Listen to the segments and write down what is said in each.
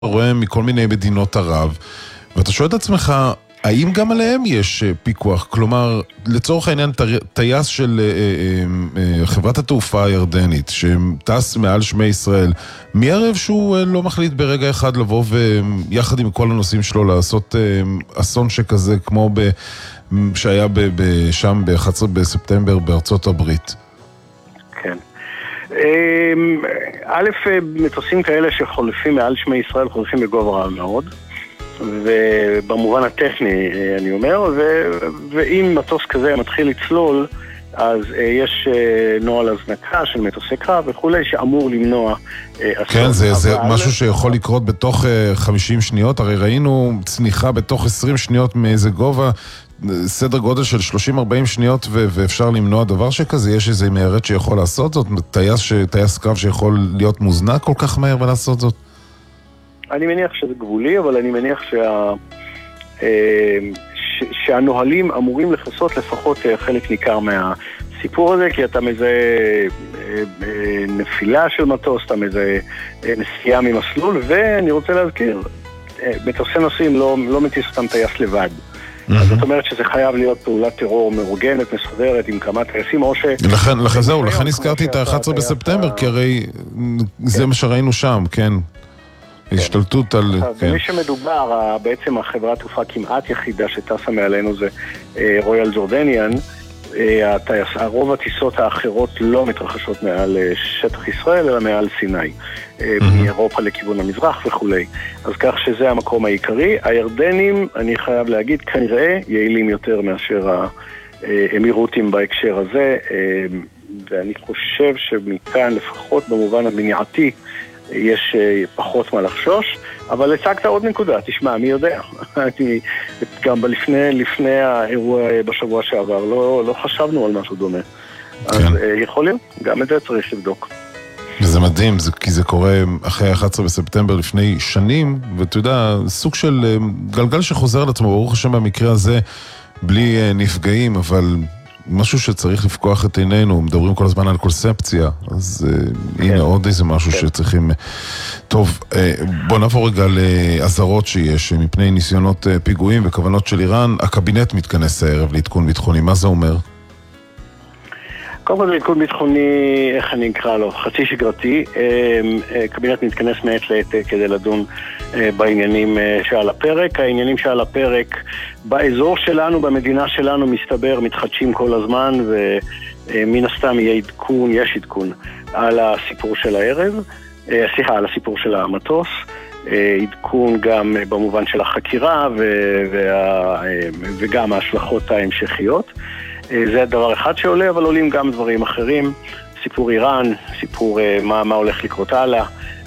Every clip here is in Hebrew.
רואה מכל מיני מדינות ערב, ואתה שואל את עצמך, האם גם עליהם יש פיקוח? כלומר, לצורך העניין, טייס של חברת התעופה הירדנית, שטס מעל שמי ישראל, מי ערב שהוא לא מחליט ברגע אחד לבוא ויחד עם כל הנושאים שלו לעשות אסון שכזה, כמו שהיה שם ב-11 בספטמבר בארצות הברית? כן. א', מטוסים כאלה שחולפים מעל שמי ישראל חולפים בגובה רב מאוד, ובמובן הטכני אני אומר, ואם מטוס כזה מתחיל לצלול, אז יש נוהל הזנקה של מטוסי קרב וכולי שאמור למנוע אסון. כן, זה משהו שיכול לקרות בתוך 50 שניות, הרי ראינו צניחה בתוך 20 שניות מאיזה גובה, סדר גודל של 30-40 שניות, ואפשר למנוע דבר שכזה. יש איזה מיירט שיכול לעשות זאת? טייס קרב שיכול להיות מוזנק כל כך מהר ולעשות זאת? אני מניח שזה גבולי, אבל אני מניח שהנוהלים אמורים לחסות לפחות חלק ניכר מהסיפור הזה, כי אתה מזהה נפילה של מטוס, אתה מזהה נסיעה ממסלול, ואני רוצה להזכיר, מטוסי נוסעים לא מטיס אותם טייס לבד. אז זאת אומרת שזה חייב להיות פעולת טרור מאורגנת, מסודרת, עם כמה טייסים, או ש... לכן הזכרתי את ה-11 בספטמבר, כי הרי זה מה שראינו שם, כן. השתלטות על... ומי שמדובר, בעצם החברת תעופה כמעט יחידה שטסה מעלינו זה רויאל ג'ורדניאן. רוב הטיסות האחרות לא מתרחשות מעל שטח ישראל, אלא מעל סיני, מאירופה לכיוון המזרח וכולי. אז כך שזה המקום העיקרי. הירדנים, אני חייב להגיד, כנראה יעילים יותר מאשר האמירותים בהקשר הזה, ואני חושב שמכאן, לפחות במובן המניעתי, יש פחות מה לחשוש, אבל הצגת עוד נקודה, תשמע, מי יודע? גם לפני האירוע בשבוע שעבר, לא חשבנו על משהו דומה. אז יכול להיות, גם את זה צריך לבדוק. וזה מדהים, כי זה קורה אחרי 11 בספטמבר לפני שנים, ואתה יודע, סוג של גלגל שחוזר על עצמו, ברוך השם במקרה הזה, בלי נפגעים, אבל... משהו שצריך לפקוח את עינינו, מדברים כל הזמן על קונספציה, אז הנה עוד איזה משהו שצריכים... טוב, בוא נעבור רגע לעזרות שיש, מפני ניסיונות פיגועים וכוונות של איראן. הקבינט מתכנס הערב לעדכון ביטחוני, מה זה אומר? קודם כל זה עדכון ביטחוני, איך אני אקרא לו, חצי שגרתי. קבינט מתכנס מעת לעת כדי לדון בעניינים שעל הפרק. העניינים שעל הפרק באזור שלנו, במדינה שלנו, מסתבר, מתחדשים כל הזמן, ומן הסתם יש עדכון על הסיפור של הערב, על הסיפור של המטוס, עדכון גם במובן של החקירה וגם ההשלכות ההמשכיות. זה הדבר אחד שעולה, אבל עולים גם דברים אחרים, סיפור איראן, סיפור מה הולך לקרות הלאה,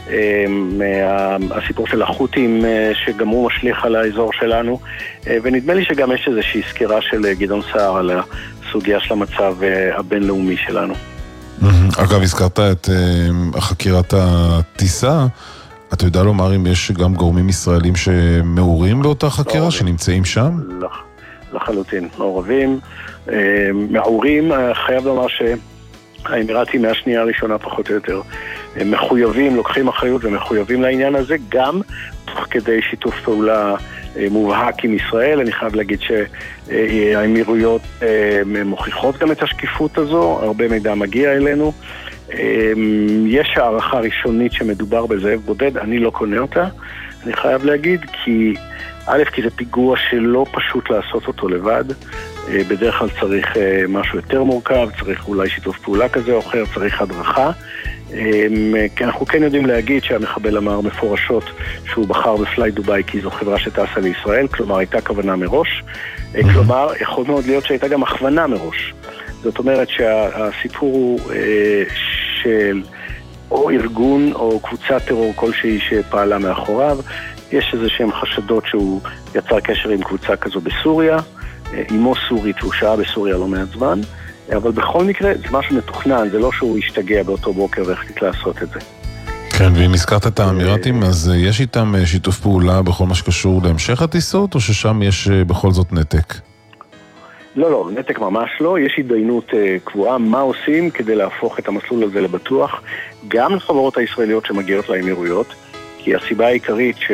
הסיפור של החות'ים שגם הוא משליך על האזור שלנו, ונדמה לי שגם יש איזושהי סקירה של גדעון סער על הסוגיה של המצב הבינלאומי שלנו. אגב, הזכרת את חקירת הטיסה, אתה יודע לומר אם יש גם גורמים ישראלים שמעורים באותה חקירה, שנמצאים שם? לחלוטין, מעורבים, מעורים. חייב לומר שהאמירתים מהשנייה הראשונה פחות או יותר מחויבים, לוקחים אחריות ומחויבים לעניין הזה, גם תוך כדי שיתוף פעולה מובהק עם ישראל. אני חייב להגיד שהאמירויות מוכיחות גם את השקיפות הזו, הרבה מידע מגיע אלינו. יש הערכה ראשונית שמדובר בזאב בודד, אני לא קונה אותה, אני חייב להגיד, כי זה פיגוע שלא פשוט לעשות אותו לבד, בדרך כלל צריך משהו יותר מורכב, צריך אולי שיתוף פעולה כזה או אחר, צריך הדרכה, כי אנחנו כן יודעים להגיד שהמחבל אמר מפורשות שהוא בחר בפליי דוביי כי זו חברה שטסה לישראל, כלומר הייתה כוונה מראש, כלומר יכול מאוד להיות שהייתה גם הכוונה מראש. זאת אומרת שהסיפור הוא של או ארגון או קבוצת טרור כלשהי שפעלה מאחוריו. יש איזה שהם חשדות שהוא יצר קשר עם קבוצה כזו בסוריה, אימו סורית, הוא שעה בסוריה לא מעט זמן, אבל בכל מקרה זה משהו מתוכנן, זה לא שהוא ישתגע באותו בוקר והחליט לעשות את זה. כן, ואם הזכרת את האמירתים, אז יש איתם שיתוף פעולה בכל מה שקשור להמשך הטיסות, או ששם יש בכל זאת נתק? לא, נתק ממש לא. יש התדיינות קבועה מה עושים כדי להפוך את המסלול הזה לבטוח, גם לחברות הישראליות שמגיעות לאמירויות, כי הסיבה העיקרית